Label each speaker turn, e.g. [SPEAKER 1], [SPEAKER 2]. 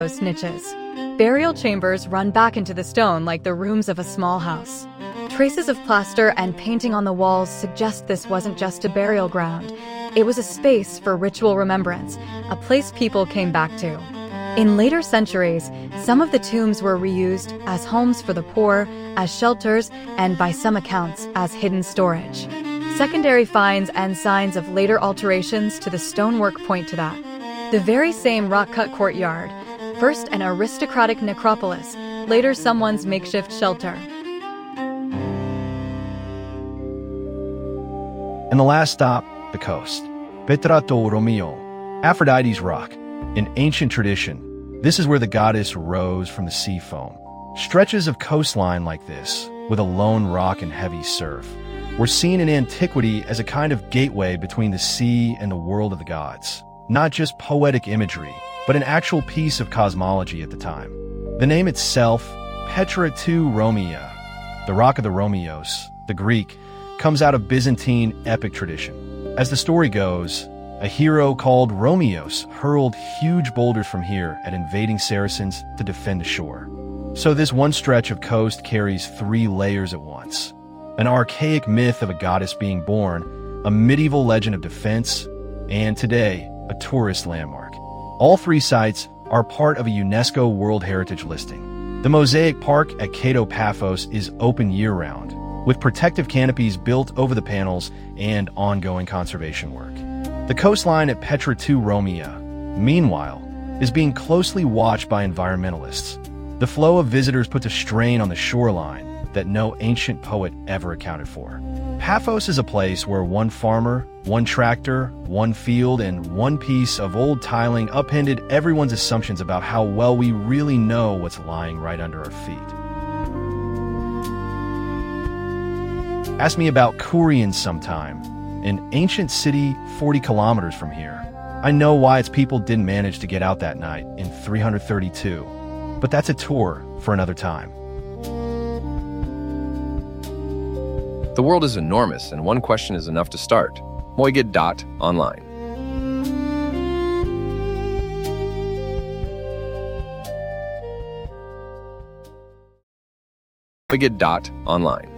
[SPEAKER 1] those niches. Burial chambers run back into the stone like the rooms of a small house. Traces of plaster and painting on the walls suggest this wasn't just a burial ground. It was a space for ritual remembrance, a place people came back to. In later centuries, some of the tombs were reused as homes for the poor, as shelters, and by some accounts, as hidden storage. Secondary finds and signs of later alterations to the stonework point to that. The very same rock-cut courtyard, first an aristocratic necropolis, later someone's makeshift shelter.
[SPEAKER 2] And the last stop, the coast. Petra to Romeo, Aphrodite's rock. In ancient tradition, this is where the goddess rose from the sea foam. Stretches of coastline like this, with a lone rock and heavy surf, were seen in antiquity as a kind of gateway between the sea and the world of the gods. Not just poetic imagery, but an actual piece of cosmology at the time. The name itself, Petra to Romea, the Rock of the Romeos, the Greek, comes out of Byzantine epic tradition. As the story goes, a hero called Romeos hurled huge boulders from here at invading Saracens to defend the shore. So this one stretch of coast carries 3 layers at once. An archaic myth of a goddess being born, a medieval legend of defense, and today, a tourist landmark. All 3 sites are part of a UNESCO World Heritage listing. The Mosaic Park at Kato Paphos is open year-round, with protective canopies built over the panels and ongoing conservation work. The coastline at Petra to Romea, meanwhile, is being closely watched by environmentalists. The flow of visitors puts a strain on the shoreline that no ancient poet ever accounted for. Paphos is a place where one farmer, one tractor, one field, and one piece of old tiling upended everyone's assumptions about how well we really know what's lying right under our feet. Ask me about Kourion sometime, an ancient city 40 kilometers from here. I know why its people didn't manage to get out that night in 332, but that's a tour for another time.
[SPEAKER 3] The world is enormous, and one question is enough to start. Moigid.online. Moigid.online.